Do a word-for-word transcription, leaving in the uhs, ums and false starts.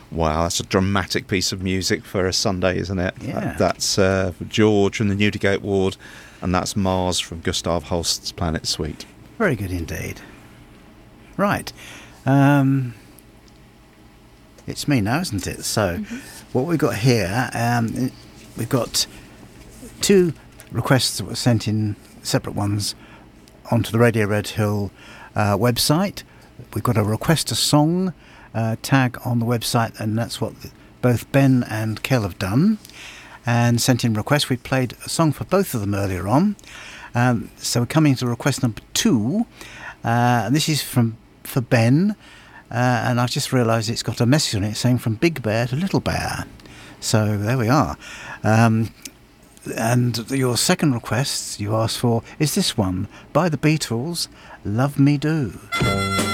Wow, that's a dramatic piece of music for a Sunday, isn't it? Yeah. That, that's uh, George from the Newdigate Ward, and that's Mars from Gustav Holst's Planet Suite. Very good indeed. Right. Um, it's me now, isn't it? So, mm-hmm. what we've got here, um, we've got two requests that were sent in, separate ones, onto the Radio Red Hill uh, website. We've got a request a song uh, tag on the website, and that's what both Ben and Kel have done, and sent in requests. We played a song for both of them earlier on. Um, so we're coming to request number two, uh, and this is from for Ben, uh, and I've just realised it's got a message on it saying from Big Bear to Little Bear. So there we are. Um, and your second request you asked for is this one by the Beatles, Love Me Do.